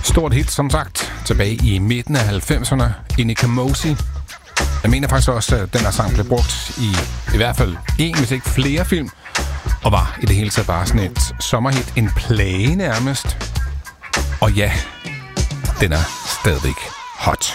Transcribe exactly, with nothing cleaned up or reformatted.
Stort hit, som sagt, tilbage i midten af halvfemserne. Inika Mosi. Jeg mener faktisk også, at den her sang blev brugt i i hvert fald en, hvis ikke flere film, og var i det hele taget bare sådan et sommerhit, en plage nærmest. Og ja, den er stadigvæk hot.